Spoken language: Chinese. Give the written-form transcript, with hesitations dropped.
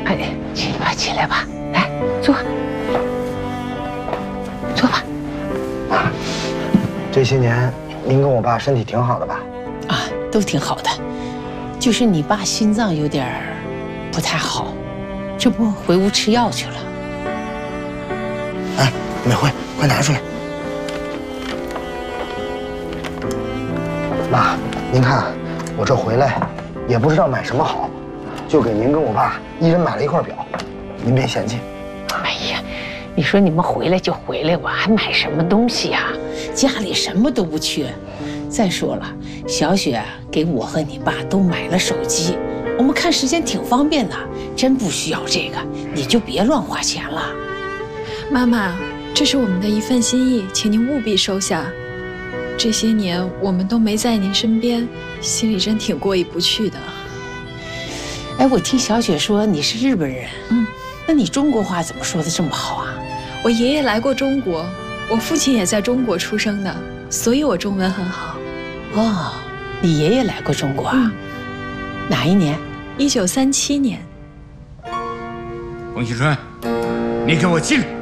哎，起吧，起来吧，来坐，坐吧。 妈，这些年您跟我爸身体挺好的吧？ 啊，都挺好的，就是你爸心脏有点不太好，这不回屋吃药去了。 哎，美惠，快拿出来。妈，您看我这回来也不知道买什么好，就给您跟我爸一人买了一块表，您别嫌弃。 哎呀，你说你们回来就回来，我还买什么东西呀？家里什么都不缺。再说了，小雪给我和你爸都买了手机，我们看时间挺方便的，真不需要这个，你就别乱花钱了。 妈妈，这是我们的一份心意，请您务必收下。这些年我们都没在您身边，心里真挺过意不去的。 哎，我听小雪说你是日本人，那你中国话怎么说的这么好啊？ 我爷爷来过中国，我父亲也在中国出生的，所以我中文很好。 哦，你爷爷来过中国啊？哪一年 ？1937年。 冯锡春，你给我进来！